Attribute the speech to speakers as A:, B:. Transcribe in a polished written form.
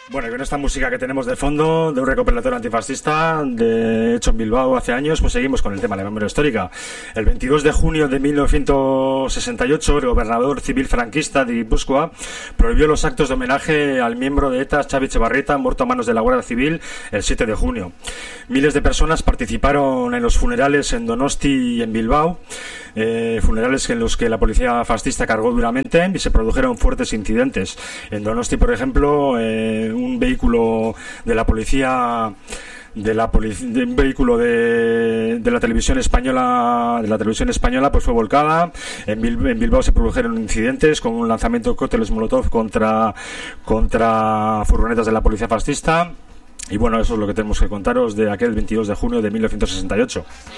A: Bueno, y con esta música que tenemos de fondo, de un recopilatorio antifascista hecho en Bilbao hace años, pues seguimos con el tema de la memoria histórica. El 22 de junio de 1968, el gobernador civil franquista de Guipúzcoa prohibió los actos de homenaje al miembro de ETA, Xavi Etxebarrieta, muerto a manos de la Guardia Civil el 7 de junio. Miles de personas participaron en los funerales en Donosti y en Bilbao, funerales en los que la policía fascista cargó duramente y se produjeron fuertes incidentes. En Donosti, por ejemplo, un vehículo de la policía un vehículo de la televisión española pues fue volcada. En Bilbao se produjeron incidentes con un lanzamiento de cócteles Molotov contra furgonetas de la policía fascista. Y bueno, eso es lo que tenemos que contaros de aquel 22 de junio de 1968.